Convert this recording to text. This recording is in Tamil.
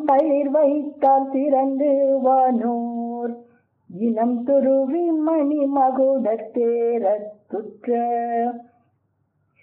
தளிர் வைத்தால் திறந்து வானோர் இனம் துருவி மணி மகுடத்தேரத்துற்ற